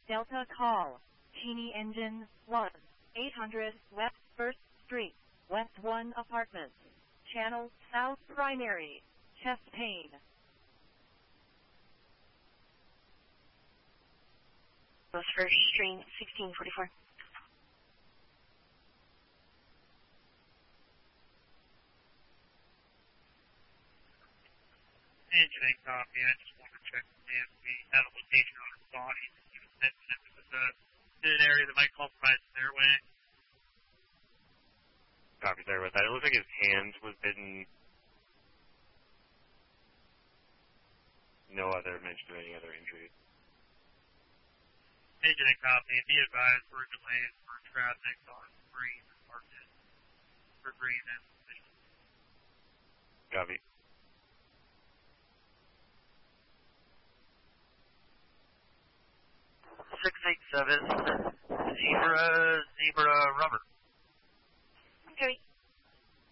Delta call. Genie engine 1. 800 West 1st Street, West 1 Apartments. Channel South Primary. Chest pain. West 1st Street, 1644. Engine copy. I just want to check if we had a location on his body. He was sensitive to in an area that might compromise his airway. Copy, sorry about that. It looks like his hand was bitten. No other mention of any other injuries. Engine copy. Be advised we're delayed for traffic on Green Market. For Green and Copy. Zebra Rubber.